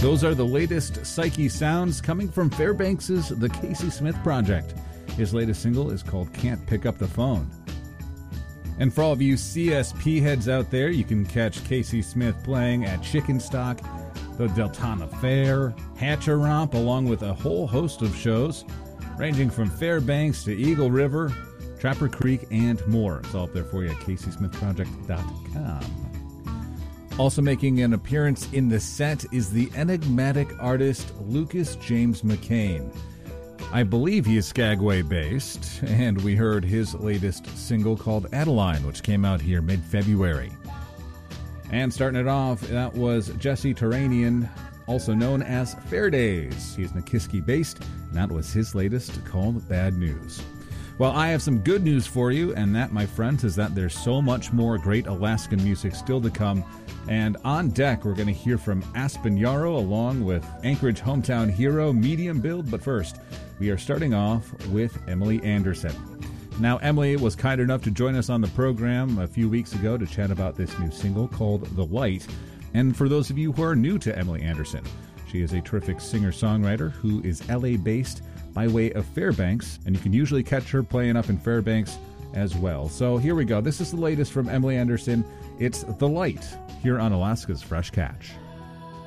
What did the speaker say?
Those are the latest Psyche sounds coming from Fairbanks' The Casey Smith Project. His latest single is called Can't Pick Up the Phone. And for all of you CSP heads out there, you can catch Casey Smith playing at Chicken Stock, the Deltona Fair, Hatcheromp, along with a whole host of shows ranging from Fairbanks to Eagle River, Trapper Creek, and more. It's all up there for you at CaseySmithProject.com. Also making an appearance in the set is the enigmatic artist Lucas James McCain. I believe he is Skagway-based, and we heard his latest single called Adeline, which came out here mid-February. And starting it off, that was Jesse Turanian, also known as Fairdays. He's Nikiski-based, and that was his latest called Bad News. Well, I have some good news for you, and that, my friends, is that there's so much more great Alaskan music still to come. And on deck, we're going to hear from Aspen Yarrow along with Anchorage hometown hero Medium Build. But first, we are starting off with Emily Anderson. Now, Emily was kind enough to join us on the program a few weeks ago to chat about this new single called The Light. And for those of you who are new to Emily Anderson, she is a terrific singer-songwriter who is LA-based by way of Fairbanks, and you can usually catch her playing up in Fairbanks as well. So here we go. This is the latest from Emily Anderson. It's The Light here on Alaska's Fresh Catch.